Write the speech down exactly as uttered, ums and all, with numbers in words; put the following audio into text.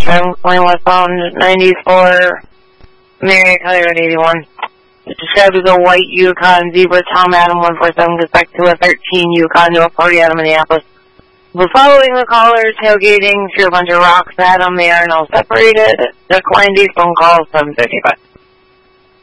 I'm calling westbound ninety-four, Marriott, County Road eighty-one. Described as a white Yukon Zebra Tom Adam one four seven goes back to a thirteen Yukon to a forty out of Minneapolis. We're following the caller, tailgating through a bunch of rocks. Adam, they are now separated. Decline these phone calls, seven fifty-five.